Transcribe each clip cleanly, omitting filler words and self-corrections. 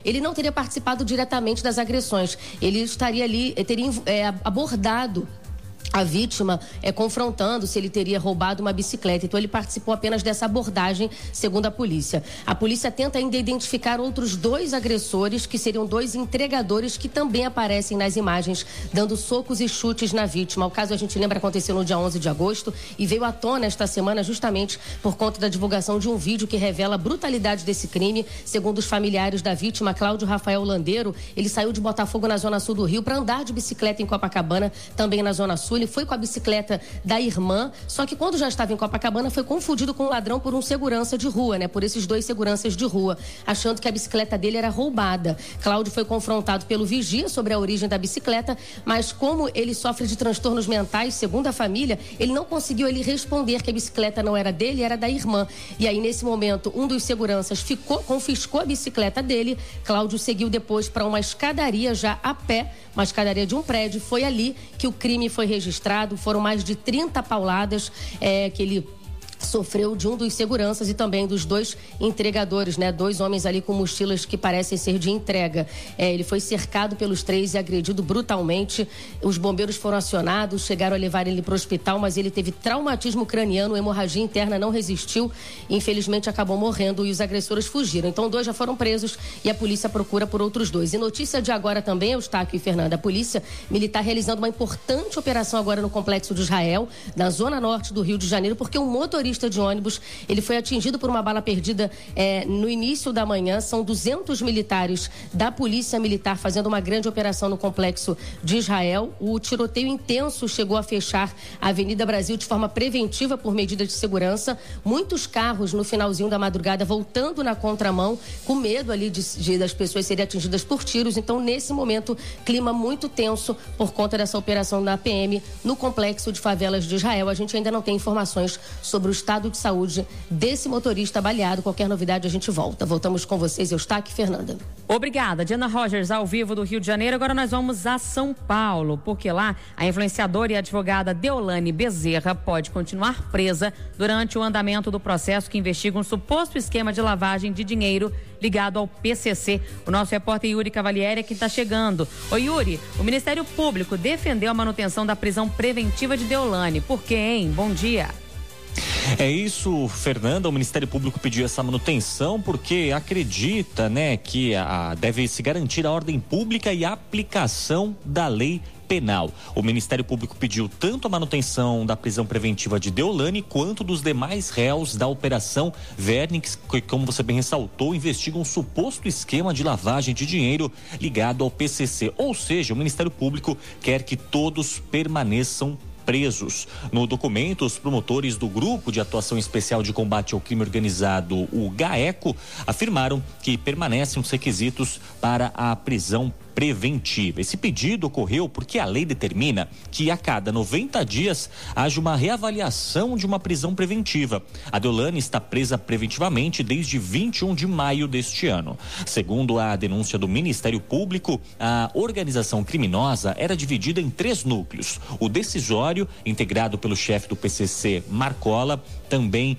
ele não teria participado diretamente das agressões. Ele estaria ali, teria abordado a vítima confrontando se ele teria roubado uma bicicleta. Então ele participou apenas dessa abordagem, segundo a polícia. A polícia tenta ainda identificar outros 2 agressores, que seriam 2 entregadores que também aparecem nas imagens, dando socos e chutes na vítima. O caso, a gente lembra, aconteceu no dia 11 de agosto e veio à tona esta semana justamente por conta da divulgação de um vídeo que revela a brutalidade desse crime. Segundo os familiares da vítima, Cláudio Rafael Landeiro, ele saiu de Botafogo, na zona sul do Rio, para andar de bicicleta em Copacabana, também na zona sul. Ele foi com a bicicleta da irmã, só que quando já estava em Copacabana foi confundido com um ladrão por um segurança de rua, por esses 2 seguranças de rua, achando que a bicicleta dele era roubada. Cláudio foi confrontado pelo vigia sobre a origem da bicicleta, mas como ele sofre de transtornos mentais, segundo a família, ele não conseguiu responder que a bicicleta não era dele, era da irmã. E aí, nesse momento, um dos seguranças confiscou a bicicleta dele. Cláudio seguiu depois para uma escadaria já a pé, uma escadaria de um prédio. Foi ali que o crime foi registrado. Foram mais de 30 pauladas que ele sofreu de um dos seguranças e também dos 2 entregadores, 2 homens ali com mochilas que parecem ser de entrega. Ele foi cercado pelos 3 e agredido brutalmente. Os bombeiros foram acionados, chegaram a levar ele para o hospital, mas ele teve traumatismo craniano, hemorragia interna, não resistiu e infelizmente acabou morrendo e os agressores fugiram. Então 2 já foram presos e a polícia procura por outros 2. E notícia de agora também, Eustáquio e Fernanda, a polícia militar realizando uma importante operação agora no Complexo de Israel, na zona norte do Rio de Janeiro, porque um motorista de ônibus, ele foi atingido por uma bala perdida no início da manhã. São 200 militares da Polícia Militar fazendo uma grande operação no Complexo de Israel. O tiroteio intenso chegou a fechar a Avenida Brasil de forma preventiva por medida de segurança. Muitos carros no finalzinho da madrugada voltando na contramão, com medo ali das pessoas serem atingidas por tiros. Então, nesse momento, clima muito tenso por conta dessa operação da PM no Complexo de Favelas de Israel. A gente ainda não tem informações sobre o estado de saúde desse motorista baleado. Qualquer novidade a gente volta. Voltamos com vocês, Eustáquio e Fernanda. Obrigada, Diana Rogers, ao vivo do Rio de Janeiro. Agora nós vamos a São Paulo, porque lá a influenciadora e advogada Deolane Bezerra pode continuar presa durante o andamento do processo que investiga um suposto esquema de lavagem de dinheiro ligado ao PCC. O nosso repórter Yuri Cavalieri é quem está chegando. Oi, Yuri, o Ministério Público defendeu a manutenção da prisão preventiva de Deolane. Por quê, hein? Bom dia. É isso, Fernanda. O Ministério Público pediu essa manutenção porque acredita, que deve se garantir a ordem pública e a aplicação da lei penal. O Ministério Público pediu tanto a manutenção da prisão preventiva de Deolane quanto dos demais réus da Operação Vernix, que, como você bem ressaltou, investiga um suposto esquema de lavagem de dinheiro ligado ao PCC. Ou seja, o Ministério Público quer que todos permaneçam presos. No documento, os promotores do Grupo de Atuação Especial de Combate ao Crime Organizado, o GAECO, afirmaram que permanecem os requisitos para a prisão preventiva. Esse pedido ocorreu porque a lei determina que a cada 90 dias haja uma reavaliação de uma prisão preventiva. A Deolane está presa preventivamente desde 21 de maio deste ano. Segundo a denúncia do Ministério Público, a organização criminosa era dividida em 3 núcleos. O decisório, integrado pelo chefe do PCC, Marcola, também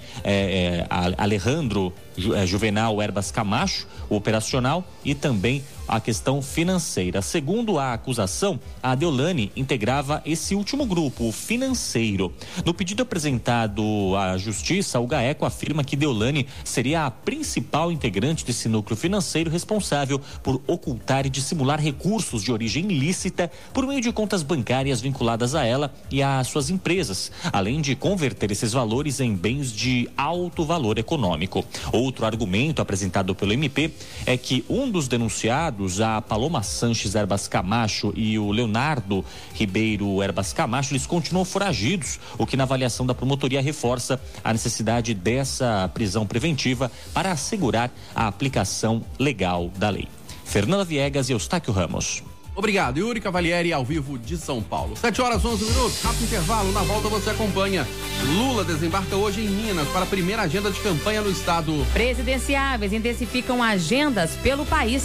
Alejandro Juvenal Herbas Camacho, o operacional, e também a questão financeira. Segundo a acusação, a Deolane integrava esse último grupo, o financeiro. No pedido apresentado à Justiça, o GAECO afirma que Deolane seria a principal integrante desse núcleo financeiro, responsável por ocultar e dissimular recursos de origem ilícita por meio de contas bancárias vinculadas a ela e às suas empresas, além de converter esses valores em bens de alto valor econômico. Outro argumento apresentado pelo MP é que um dos denunciados, a Paloma Sanches Herbas Camacho e o Leonardo Ribeiro Herbas Camacho, eles continuam foragidos, o que na avaliação da promotoria reforça a necessidade dessa prisão preventiva para assegurar a aplicação legal da lei. Fernanda Viegas e Eustáquio Ramos. Obrigado, Yuri Cavalieri, ao vivo de São Paulo. 7h11, rápido intervalo, na volta você acompanha. Lula desembarca hoje em Minas para a primeira agenda de campanha no estado. Presidenciáveis intensificam agendas pelo país.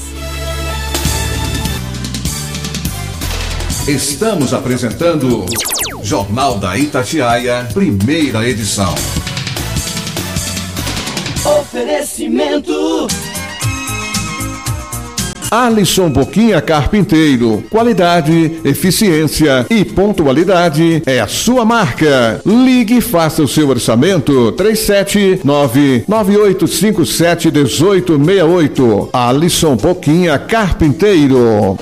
Estamos apresentando Jornal da Itatiaia, primeira edição. Oferecimento Alisson Boquinha Carpinteiro. Qualidade, eficiência e pontualidade é a sua marca. Ligue e faça o seu orçamento. 379-9857-1868. Alisson Boquinha Carpinteiro.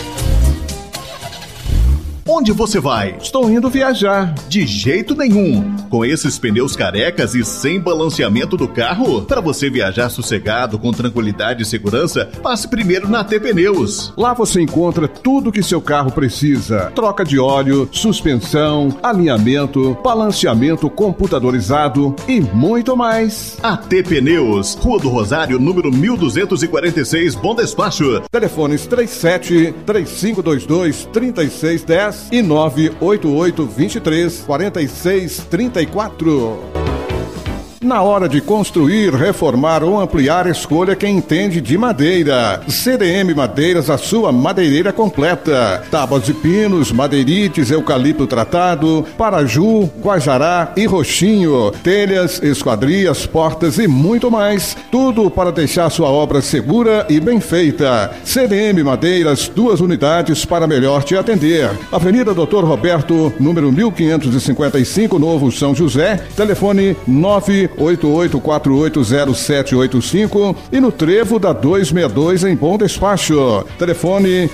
Onde você vai? Estou indo viajar. De jeito nenhum. Com esses pneus carecas e sem balanceamento do carro, para você viajar sossegado, com tranquilidade e segurança, passe primeiro na AT Pneus. Lá você encontra tudo que seu carro precisa. Troca de óleo, suspensão, alinhamento, balanceamento computadorizado e muito mais. AT Pneus, Rua do Rosário, número 1246, Bom Despacho. Telefones 37-3522-3610 e 988-23-4634. Na hora de construir, reformar ou ampliar, escolha quem entende de madeira. CDM Madeiras, a sua madeireira completa. Tábuas de pinos, madeirites, eucalipto tratado, paraju, guajará e roxinho. Telhas, esquadrias, portas e muito mais. Tudo para deixar sua obra segura e bem feita. CDM Madeiras, 2 unidades para melhor te atender. Avenida Doutor Roberto, número 1555, Novo São José. Telefone 988480785 e no Trevo da 262 em Bom Despacho. Telefone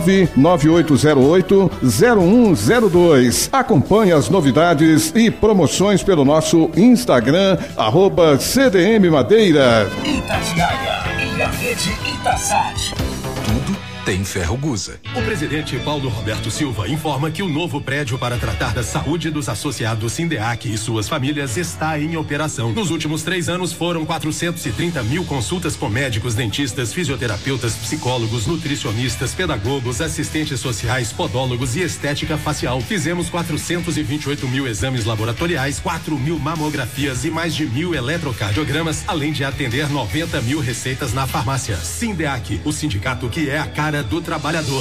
99808-0102. Acompanhe as novidades e promoções pelo nosso Instagram, @CDM Madeira. Itatiaia e a rede Itasat. Tudo tem Ferrogusa. O presidente Paulo Roberto Silva informa que o novo prédio para tratar da saúde dos associados Sindeac e suas famílias está em operação. Nos últimos 3 anos foram 430 mil consultas com médicos, dentistas, fisioterapeutas, psicólogos, nutricionistas, pedagogos, assistentes sociais, podólogos e estética facial. Fizemos 428 mil exames laboratoriais, 4 mil mamografias e mais de 1000 eletrocardiogramas, além de atender 90 mil receitas na farmácia. Sindeac, o sindicato que é a cara do trabalhador.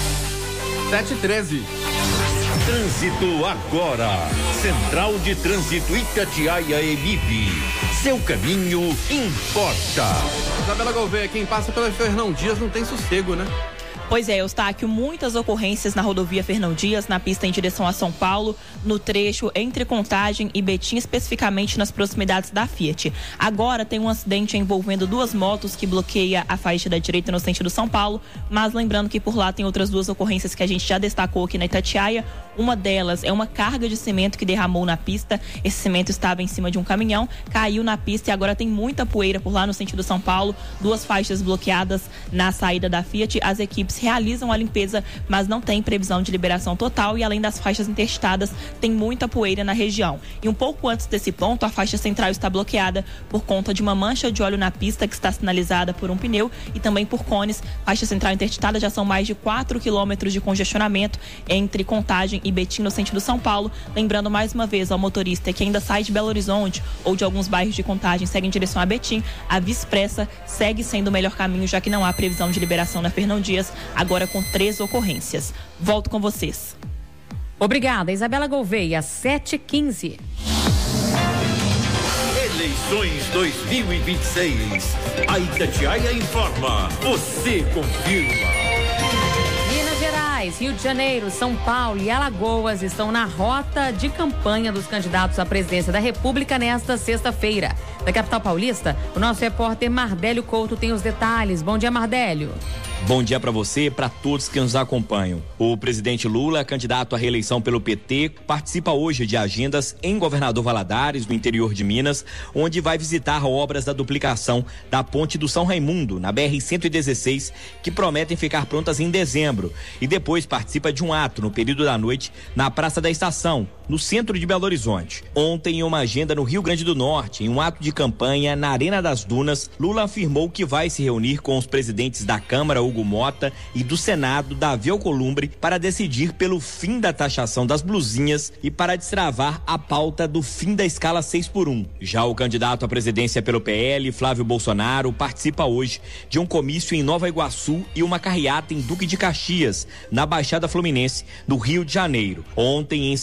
7h13. Trânsito agora. Central de Trânsito Itatiaia Emib. Seu caminho importa. Isabela Gouveia, quem passa pela Fernão Dias não tem sossego, né? Pois é, Eustáquio, muitas ocorrências na rodovia Fernão Dias, na pista em direção a São Paulo, no trecho entre Contagem e Betim, especificamente nas proximidades da Fiat. Agora tem um acidente envolvendo 2 motos que bloqueia a faixa da direita no sentido São Paulo, mas lembrando que por lá tem outras 2 ocorrências que a gente já destacou aqui na Itatiaia. Uma delas é uma carga de cimento que derramou na pista. Esse cimento estava em cima de um caminhão, caiu na pista e agora tem muita poeira por lá no sentido São Paulo. 2 faixas bloqueadas na saída da Fiat. As equipes realizam a limpeza, mas não tem previsão de liberação total e além das faixas interditadas, tem muita poeira na região. E um pouco antes desse ponto, a faixa central está bloqueada por conta de uma mancha de óleo na pista que está sinalizada por um pneu e também por cones. Faixa central interditada, já são mais de 4 quilômetros de congestionamento entre Contagem e Betim no sentido São Paulo. Lembrando mais uma vez ao motorista que ainda sai de Belo Horizonte ou de alguns bairros de Contagem, segue em direção a Betim, a Via Expressa segue sendo o melhor caminho, já que não há previsão de liberação na Fernão Dias, agora com 3 ocorrências. Volto com vocês. Obrigada, Isabela Gouveia, 7h15. Eleições 2026. A Itatiaia informa. Você confirma. Minas Gerais, Rio de Janeiro, São Paulo e Alagoas estão na rota de campanha dos candidatos à presidência da República nesta sexta-feira. Da capital paulista, o nosso repórter Mardélio Couto tem os detalhes. Bom dia, Mardélio. Bom dia para você e para todos que nos acompanham. O presidente Lula, candidato à reeleição pelo PT, participa hoje de agendas em Governador Valadares, no interior de Minas, onde vai visitar obras da duplicação da Ponte do São Raimundo, na BR-116, que prometem ficar prontas em dezembro. E depois participa de um ato no período da noite na Praça da Estação, no centro de Belo Horizonte. Ontem, em uma agenda no Rio Grande do Norte, em um ato de campanha na Arena das Dunas, Lula afirmou que vai se reunir com os presidentes da Câmara, Hugo Mota, e do Senado, Davi Alcolumbre, para decidir pelo fim da taxação das blusinhas e para destravar a pauta do fim da escala 6x1. Já o candidato à presidência pelo PL, Flávio Bolsonaro, participa hoje de um comício em Nova Iguaçu e uma carreata em Duque de Caxias, na Baixada Fluminense, no Rio de Janeiro. Ontem, em São Paulo,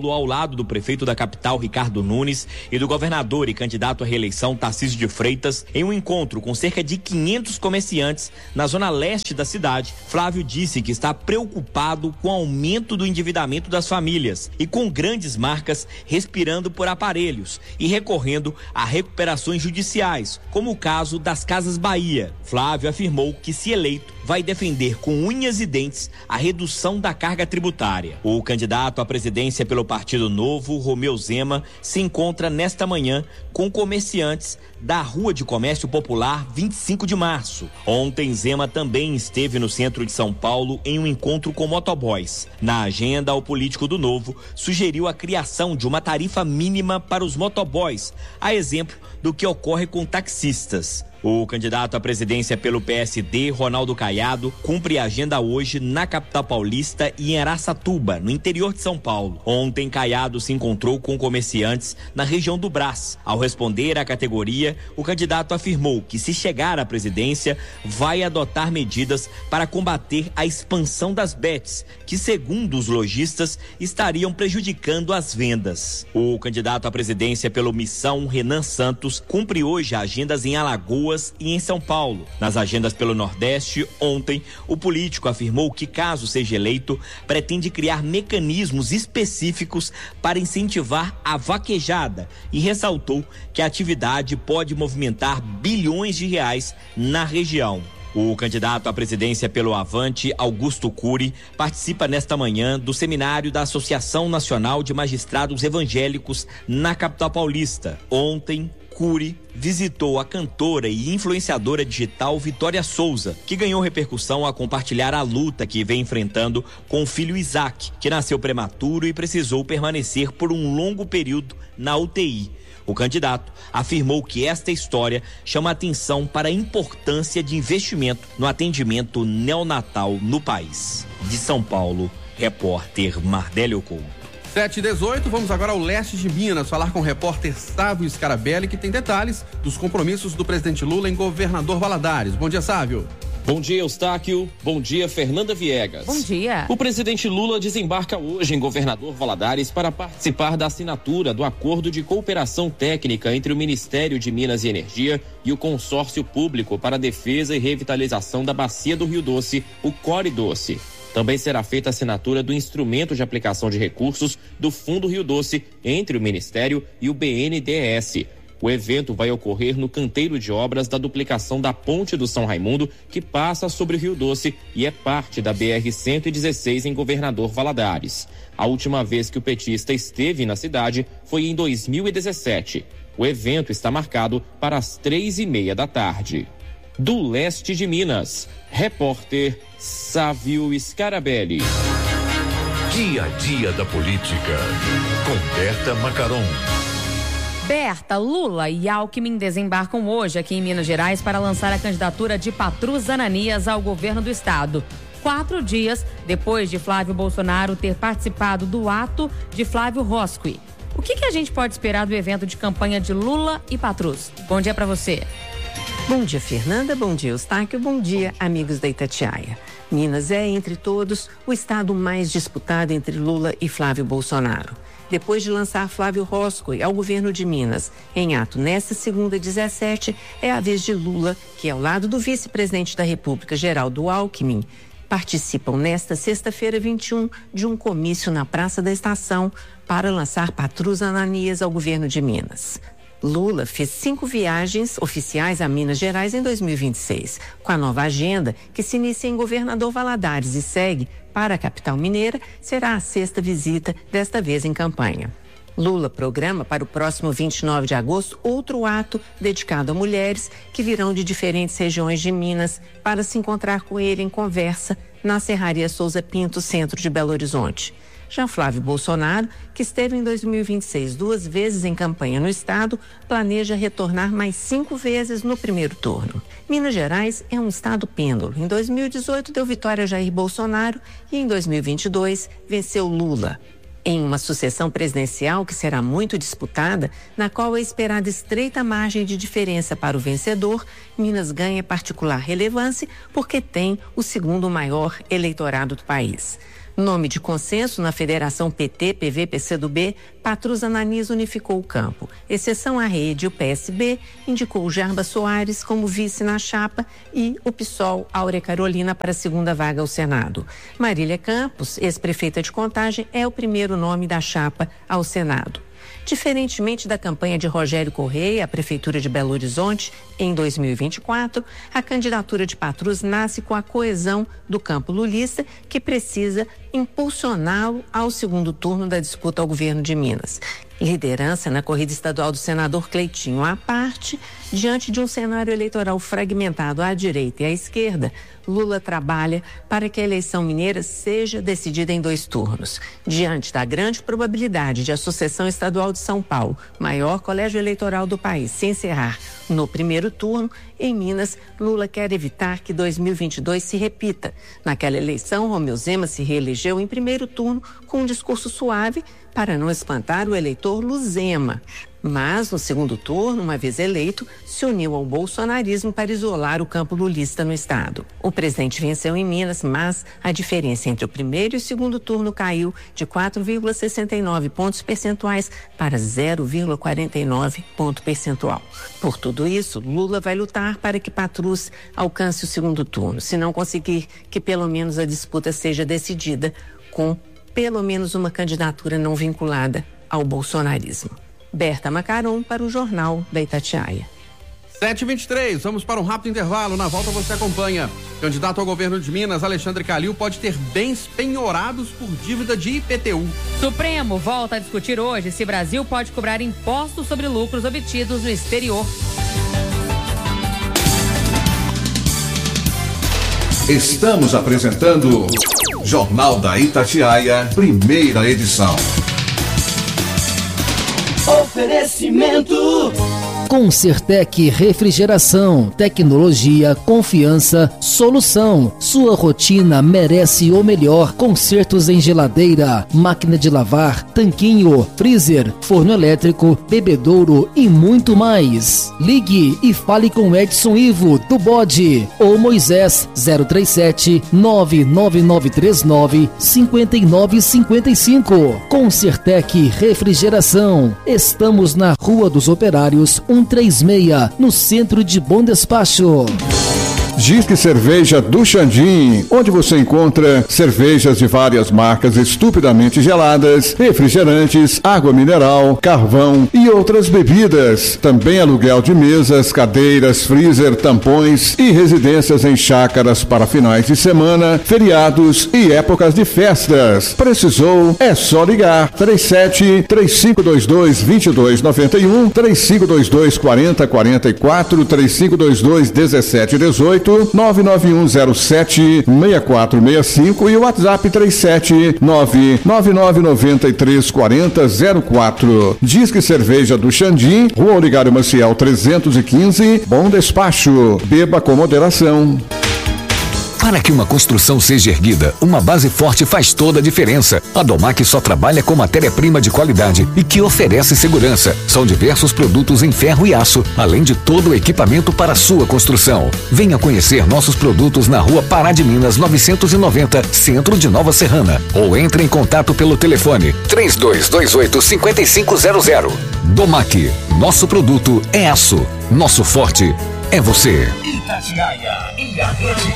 Paulo, ao lado do prefeito da capital, Ricardo Nunes, e do governador e candidato à reeleição, Tarcísio de Freitas, em um encontro com cerca de 500 comerciantes na zona leste da cidade. Flávio disse que está preocupado com o aumento do endividamento das famílias e com grandes marcas respirando por aparelhos e recorrendo a recuperações judiciais, como o caso das Casas Bahia. Flávio afirmou que, se eleito, vai defender com unhas e dentes a redução da carga tributária. O candidato à presidência pelo Partido Novo, Romeu Zema, se encontra nesta manhã com comerciantes da Rua de Comércio Popular 25 de março. Ontem, Zema também esteve no centro de São Paulo em um encontro com motoboys. Na agenda, o político do Novo sugeriu a criação de uma tarifa mínima para os motoboys, a exemplo do que ocorre com taxistas. O candidato à presidência pelo PSD, Ronaldo Caiado, cumpre a agenda hoje na capital paulista e em Araçatuba, no interior de São Paulo. Ontem, Caiado se encontrou com comerciantes na região do Brás. Ao responder à categoria, o candidato afirmou que, se chegar à presidência, vai adotar medidas para combater a expansão das bets, que, segundo os lojistas, estariam prejudicando as vendas. O candidato à presidência pelo Missão, Renan Santos, cumpre hoje agendas em Alagoas e em São Paulo. Nas agendas pelo Nordeste, ontem, o político afirmou que, caso seja eleito, pretende criar mecanismos específicos para incentivar a vaquejada e ressaltou que a atividade pode movimentar bilhões de reais na região. O candidato à presidência pelo Avante, Augusto Cury, participa nesta manhã do seminário da Associação Nacional de Magistrados Evangélicos na capital paulista. Ontem, Cury visitou a cantora e influenciadora digital Vitória Souza, que ganhou repercussão a compartilhar a luta que vem enfrentando com o filho Isaac, que nasceu prematuro e precisou permanecer por um longo período na UTI. O candidato afirmou que esta história chama atenção para a importância de investimento no atendimento neonatal no país. De São Paulo, repórter Mardélio Couto. 7h18, vamos agora ao leste de Minas falar com o repórter Sávio Scarabelli, que tem detalhes dos compromissos do presidente Lula em Governador Valadares. Bom dia, Sávio. Bom dia, Eustáquio. Bom dia, Fernanda Viegas. Bom dia. O presidente Lula desembarca hoje em Governador Valadares para participar da assinatura do acordo de cooperação técnica entre o Ministério de Minas e Energia e o Consórcio Público para a Defesa e Revitalização da Bacia do Rio Doce, o Core Doce. Também será feita a assinatura do instrumento de aplicação de recursos do Fundo Rio Doce entre o Ministério e o BNDES. O evento vai ocorrer no canteiro de obras da duplicação da Ponte do São Raimundo, que passa sobre o Rio Doce e é parte da BR-116 em Governador Valadares. A última vez que o petista esteve na cidade foi em 2017. O evento está marcado para as 3h30 da tarde. Do leste de Minas, repórter Sávio Scarabelli. Dia a dia da política, com Berta Macaron. Berta, Lula e Alckmin desembarcam hoje aqui em Minas Gerais para lançar a candidatura de Patrus Ananias ao governo do estado. 4 dias depois de Flávio Bolsonaro ter participado do ato de Flávio Rosqui. O que a gente pode esperar do evento de campanha de Lula e Patrus? Bom dia para você. Bom dia, Fernanda. Bom dia, Eustáquio. Bom dia, amigos da Itatiaia. Minas é, entre todos, o estado mais disputado entre Lula e Flávio Bolsonaro. Depois de lançar Flávio Rosqui ao governo de Minas em ato nesta segunda 17, é a vez de Lula, que ao lado do vice-presidente da República, Geraldo Alckmin, participam nesta sexta-feira 21 de um comício na Praça da Estação para lançar Patrus Ananias ao governo de Minas. Lula fez 5 viagens oficiais a Minas Gerais em 2026. Com a nova agenda, que se inicia em Governador Valadares e segue para a capital mineira, será a 6ª visita, desta vez em campanha. Lula programa para o próximo 29 de agosto outro ato dedicado a mulheres que virão de diferentes regiões de Minas para se encontrar com ele em conversa na Serraria Souza Pinto, centro de Belo Horizonte. Já Flávio Bolsonaro, que esteve em 2026 2 vezes em campanha no estado, planeja retornar mais 5 vezes no primeiro turno. Minas Gerais é um estado pêndulo. Em 2018 deu vitória a Jair Bolsonaro e em 2022 venceu Lula. Em uma sucessão presidencial que será muito disputada, na qual é esperada estreita margem de diferença para o vencedor, Minas ganha particular relevância porque tem o segundo maior eleitorado do país. Nome de consenso na Federação PT, PV, PCdoB, Patrus Ananias unificou o campo. Exceção à rede, o PSB indicou Jarba Soares como vice na chapa e o PSOL, Áurea Carolina, para a segunda vaga ao Senado. Marília Campos, ex-prefeita de Contagem, é o primeiro nome da chapa ao Senado. Diferentemente da campanha de Rogério Correia à Prefeitura de Belo Horizonte, em 2024, a candidatura de Patrus nasce com a coesão do campo lulista, que precisa impulsioná-lo ao segundo turno da disputa ao governo de Minas. Liderança na corrida estadual do senador Cleitinho à parte, diante de um cenário eleitoral fragmentado à direita e à esquerda, Lula trabalha para que a eleição mineira seja decidida em 2 turnos. Diante da grande probabilidade de a sucessão estadual de São Paulo, maior colégio eleitoral do país, se encerrar no primeiro turno, em Minas, Lula quer evitar que 2022 se repita. Naquela eleição, Romeu Zema se reelegeu em primeiro turno com um discurso suave para não espantar o eleitor Luzema. Mas, no segundo turno, uma vez eleito, se uniu ao bolsonarismo para isolar o campo lulista no estado. O presidente venceu em Minas, mas a diferença entre o primeiro e o segundo turno caiu de 4,69 pontos percentuais para 0,49 ponto percentual. Por tudo isso, Lula vai lutar para que Patrus alcance o segundo turno. Se não conseguir, que pelo menos a disputa seja decidida com pelo menos uma candidatura não vinculada ao bolsonarismo. Berta Macaron para o Jornal da Itatiaia. 7h23, vamos para um rápido intervalo. Na volta você acompanha. Candidato ao governo de Minas, Alexandre Calil, pode ter bens penhorados por dívida de IPTU. Supremo volta a discutir hoje se Brasil pode cobrar impostos sobre lucros obtidos no exterior. Estamos apresentando Jornal da Itatiaia, primeira edição. Oferecimento Concertec Refrigeração, tecnologia, confiança, solução. Sua rotina merece o melhor. Consertos em geladeira, máquina de lavar, tanquinho, freezer, forno elétrico, bebedouro e muito mais. Ligue e fale com Edson Ivo do Bode ou Moisés 037 99939 5955. Concertec Refrigeração. Estamos na Rua dos Operários 136, no centro de Bom Despacho. Disque Cerveja do Xandim, onde você encontra cervejas de várias marcas estupidamente geladas, refrigerantes, água mineral, carvão e outras bebidas. Também aluguel de mesas, cadeiras, freezer, tampões e residências em chácaras para finais de semana, feriados e épocas de festas. Precisou? É só ligar. 37-3522-2291, 3522-4044, 3522-1718, 99107-6465 e o WhatsApp 379-9993-4004. Disque Cerveja do Xandim, Rua Oligário Maciel 315, Bom Despacho. Beba com moderação. Para que uma construção seja erguida, uma base forte faz toda a diferença. A Domac só trabalha com matéria-prima de qualidade e que oferece segurança. São diversos produtos em ferro e aço, além de todo o equipamento para a sua construção. Venha conhecer nossos produtos na Rua Pará de Minas 990, Centro de Nova Serrana. Ou entre em contato pelo telefone 3228-5500. Domac, nosso produto é aço. Nosso forte é você. Itatiaia e a rede.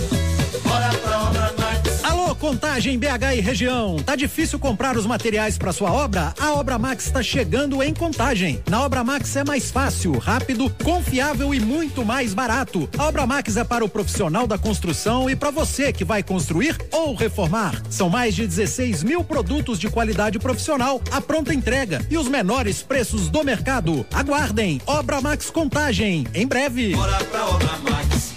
Alô, Contagem, BH e região. Tá difícil comprar os materiais para sua obra? A Obra Max está chegando em Contagem. Na Obra Max é mais fácil, rápido, confiável e muito mais barato. A Obra Max é para o profissional da construção e para você que vai construir ou reformar. São mais de 16 mil produtos de qualidade profissional à pronta entrega e os menores preços do mercado. Aguardem, Obra Max Contagem, em breve. Bora pra Obra Max.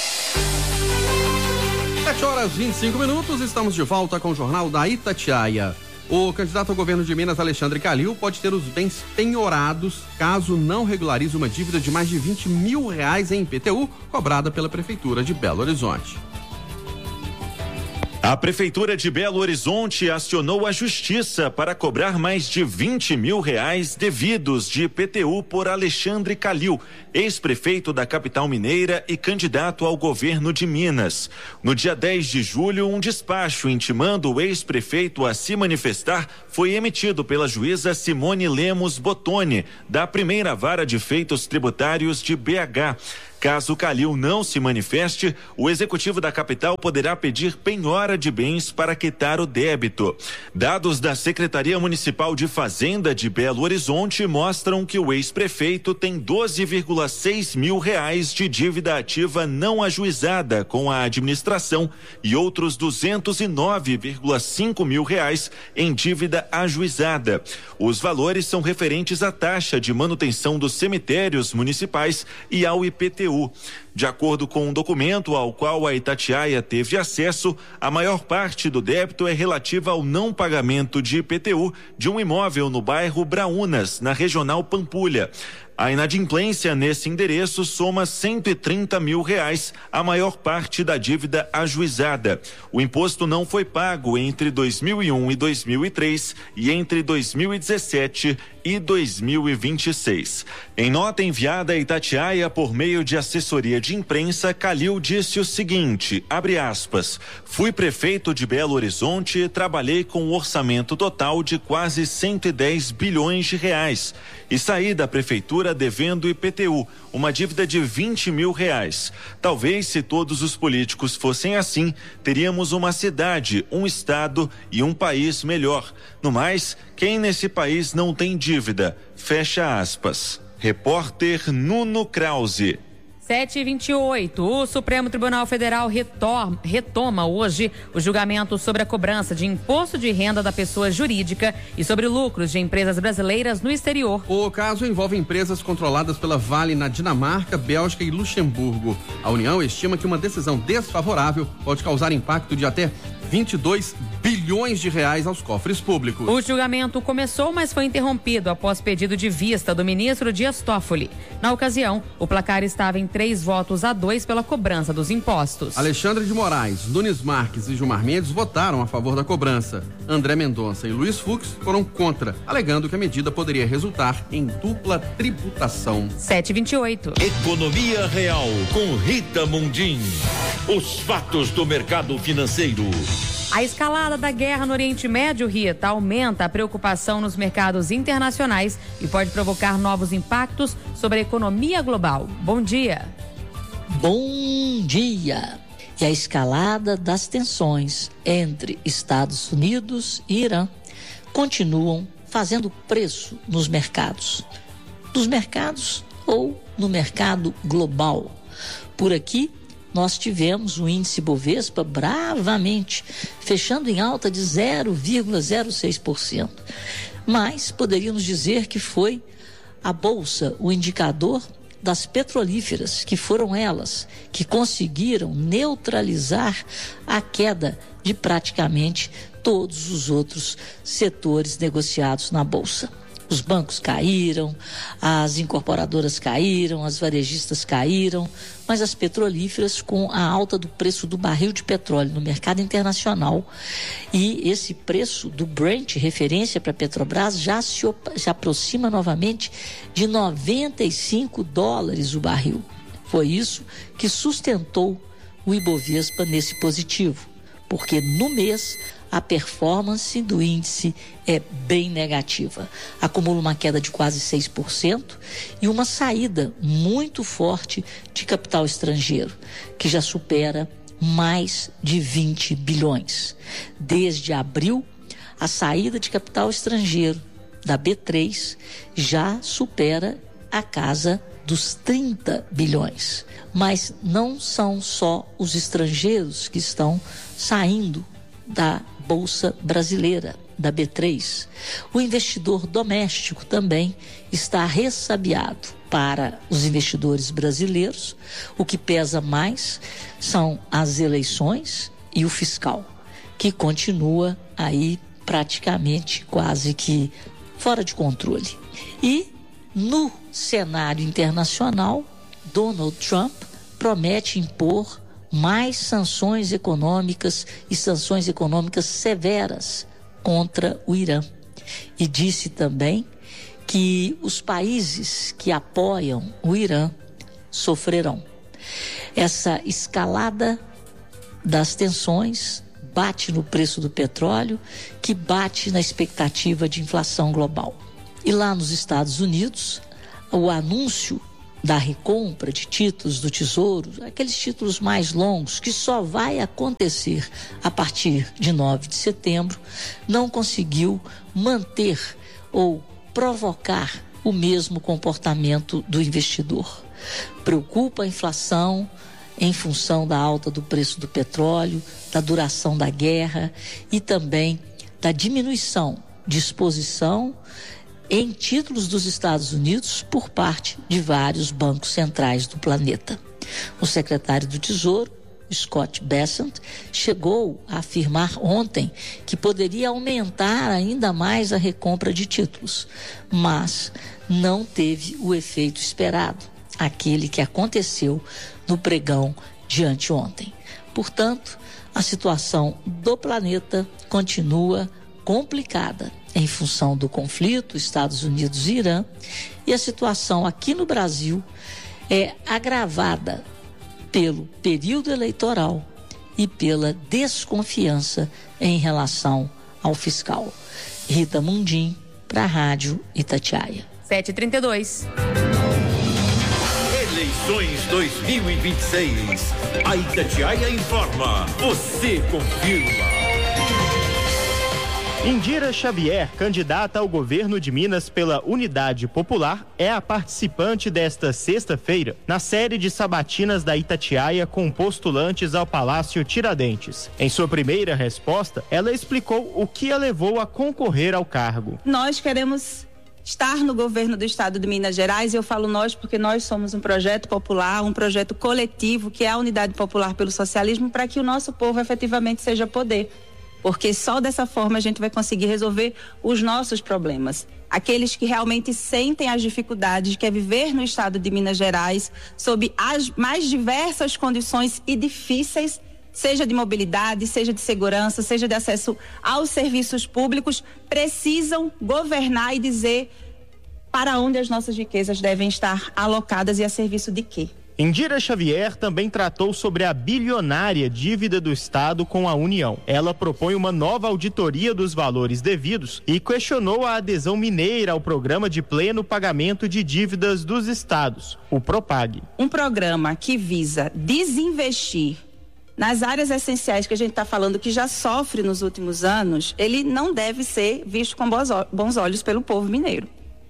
7h25, estamos de volta com o Jornal da Itatiaia. O candidato ao governo de Minas, Alexandre Calil, pode ter os bens penhorados caso não regularize uma dívida de mais de R$20 mil em IPTU cobrada pela Prefeitura de Belo Horizonte. A Prefeitura de Belo Horizonte acionou a Justiça para cobrar mais de R$20 mil devidos de IPTU por Alexandre Calil, ex-prefeito da capital mineira e candidato ao governo de Minas. No dia 10 de julho, um despacho intimando o ex-prefeito a se manifestar foi emitido pela juíza Simone Lemos Bottoni, da primeira vara de feitos tributários de BH. Caso Calil não se manifeste, o executivo da capital poderá pedir penhora de bens para quitar o débito. Dados da Secretaria Municipal de Fazenda de Belo Horizonte mostram que o ex-prefeito tem R$12,6 mil de dívida ativa não ajuizada com a administração e outros R$209,5 mil em dívida ajuizada. Os valores são referentes à taxa de manutenção dos cemitérios municipais e ao IPTU. De acordo com um documento ao qual a Itatiaia teve acesso, a maior parte do débito é relativa ao não pagamento de IPTU de um imóvel no bairro Braúnas, na Regional Pampulha. A inadimplência nesse endereço soma R$130 mil, a maior parte da dívida ajuizada. O imposto não foi pago entre 2001 e 2003 e entre 2017 e 2026. Em nota enviada a Itatiaia por meio de assessoria de imprensa, Calil disse o seguinte, abre aspas, fui prefeito de Belo Horizonte e trabalhei com um orçamento total de quase R$110 bilhões e saí da prefeitura devendo IPTU, uma dívida de R$20 mil. Talvez, se todos os políticos fossem assim, teríamos uma cidade, um estado e um país melhor. No mais, quem nesse país não tem dívida? Fecha aspas. Repórter Nuno Krause. 7h28, o Supremo Tribunal Federal retoma hoje o julgamento sobre a cobrança de imposto de renda da pessoa jurídica e sobre lucros de empresas brasileiras no exterior. O caso envolve empresas controladas pela Vale na Dinamarca, Bélgica e Luxemburgo. A União estima que uma decisão desfavorável pode causar impacto de até R$22 bilhões aos cofres públicos. O julgamento começou, mas foi interrompido após pedido de vista do ministro Dias Toffoli. Na ocasião, o placar estava em 3-2 pela cobrança dos impostos. Alexandre de Moraes, Nunes Marques e Gilmar Mendes votaram a favor da cobrança. André Mendonça e Luiz Fux foram contra, alegando que a medida poderia resultar em dupla tributação. 7h28. Economia Real com Rita Mundim. Os fatos do mercado financeiro. A escalada da guerra no Oriente Médio, Rita, aumenta a preocupação nos mercados internacionais e pode provocar novos impactos sobre a economia global. Bom dia. Bom dia. E a escalada das tensões entre Estados Unidos e Irã continuam fazendo preço nos mercados ou no mercado global. Por aqui, nós tivemos o índice Bovespa bravamente, fechando em alta de 0,06%. Mas poderíamos dizer que foi a Bolsa, o indicador das petrolíferas, que foram elas que conseguiram neutralizar a queda de praticamente todos os outros setores negociados na Bolsa. Os bancos caíram, as incorporadoras caíram, as varejistas caíram, mas as petrolíferas, com a alta do preço do barril de petróleo no mercado internacional, e esse preço do Brent, referência para a Petrobras, já se aproxima novamente de $95 o barril. Foi isso que sustentou o Ibovespa nesse positivo, porque no mês a performance do índice é bem negativa. Acumula uma queda de quase 6% e uma saída muito forte de capital estrangeiro, que já supera mais de 20 bilhões. Desde abril, a saída de capital estrangeiro da B3 já supera a casa dos 30 bilhões. Mas não são só os estrangeiros que estão saindo da Bolsa Brasileira, da B3. O investidor doméstico também está ressabiado. Para os investidores brasileiros, o que pesa mais são as eleições e o fiscal, que continua aí praticamente quase que fora de controle. E no cenário internacional, Donald Trump promete impor mais sanções econômicas e sanções econômicas severas contra o Irã. E disse também que os países que apoiam o Irã sofrerão. Essa escalada das tensões bate no preço do petróleo, que bate na expectativa de inflação global. E lá nos Estados Unidos, o anúncio da recompra de títulos do Tesouro, aqueles títulos mais longos, que só vai acontecer a partir de 9 de setembro, não conseguiu manter ou provocar o mesmo comportamento do investidor. Preocupa a inflação em função da alta do preço do petróleo, da duração da guerra e também da diminuição de exposição em títulos dos Estados Unidos por parte de vários bancos centrais do planeta. O secretário do Tesouro, Scott Bessent, chegou a afirmar ontem que poderia aumentar ainda mais a recompra de títulos, mas não teve o efeito esperado, aquele que aconteceu no pregão de anteontem. Portanto, a situação do planeta continua complicada em função do conflito Estados Unidos e Irã, e a situação aqui no Brasil é agravada pelo período eleitoral e pela desconfiança em relação ao fiscal. Rita Mundim, para a Rádio Itatiaia. 7h32. Eleições 2026. A Itatiaia informa. Você confirma. Indira Xavier, candidata ao governo de Minas pela Unidade Popular, é a participante desta sexta-feira na série de sabatinas da Itatiaia com postulantes ao Palácio Tiradentes. Em sua primeira resposta, ela explicou o que a levou a concorrer ao cargo. Nós queremos estar no governo do estado de Minas Gerais, e eu falo nós porque nós somos um projeto popular, um projeto coletivo, que é a Unidade Popular pelo Socialismo, para que o nosso povo efetivamente seja poder. Porque só dessa forma a gente vai conseguir resolver os nossos problemas. Aqueles que realmente sentem as dificuldades, que é viver no estado de Minas Gerais, sob as mais diversas condições e difíceis, seja de mobilidade, seja de segurança, seja de acesso aos serviços públicos, precisam governar e dizer para onde as nossas riquezas devem estar alocadas e a serviço de quê. Indira Xavier também tratou sobre a bilionária dívida do Estado com a União. Ela propõe uma nova auditoria dos valores devidos e questionou a adesão mineira ao programa de pleno pagamento de dívidas dos estados, o Propag. Um programa que visa desinvestir nas áreas essenciais que a gente está falando, que já sofre nos últimos anos, ele não deve ser visto com bons olhos pelo povo mineiro.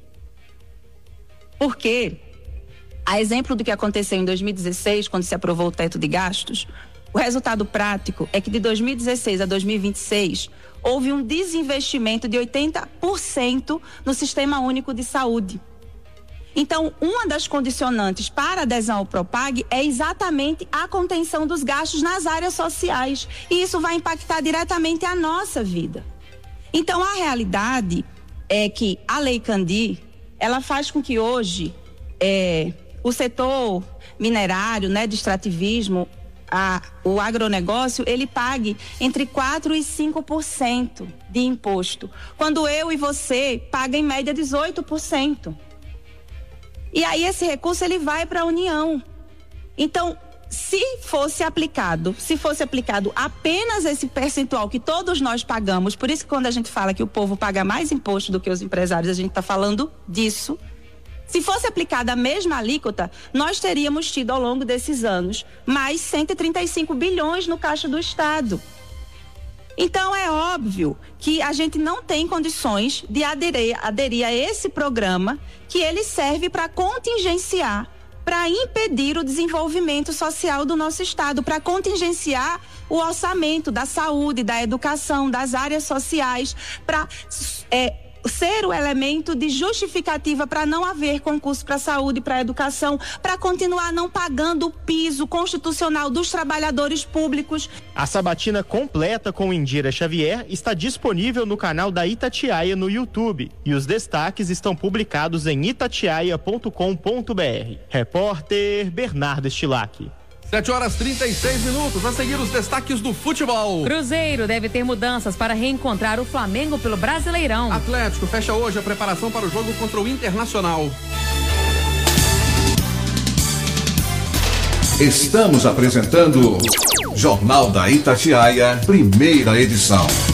Porque, a exemplo do que aconteceu em 2016, quando se aprovou o teto de gastos, o resultado prático é que de 2016 a 2026 houve um desinvestimento de 80% no Sistema Único de Saúde. Então, uma das condicionantes para a adesão ao Propag é exatamente a contenção dos gastos nas áreas sociais. E isso vai impactar diretamente a nossa vida. Então, a realidade é que a Lei Candir, ela faz com que hoje o setor minerário, de extrativismo, o agronegócio, ele pague entre 4% e 5% de imposto, quando eu e você paga em média 18%. E aí esse recurso ele vai para a União. Então, se fosse aplicado apenas esse percentual que todos nós pagamos, por isso que quando a gente fala que o povo paga mais imposto do que os empresários, a gente está falando disso. Se fosse aplicada a mesma alíquota, nós teríamos tido ao longo desses anos mais 135 bilhões no caixa do Estado. Então é óbvio que a gente não tem condições de aderir a esse programa, que ele serve para contingenciar, para impedir o desenvolvimento social do nosso Estado, para contingenciar o orçamento da saúde, da educação, das áreas sociais, para ser o elemento de justificativa para não haver concurso para a saúde, para a educação, para continuar não pagando o piso constitucional dos trabalhadores públicos. A sabatina completa com Indira Xavier está disponível no canal da Itatiaia no YouTube e os destaques estão publicados em itatiaia.com.br. Repórter Bernardo Estilac. 7h36. A seguir os destaques do futebol. Cruzeiro deve ter mudanças para reencontrar o Flamengo pelo Brasileirão. Atlético fecha hoje a preparação para o jogo contra o Internacional. Estamos apresentando Jornal da Itatiaia, primeira edição.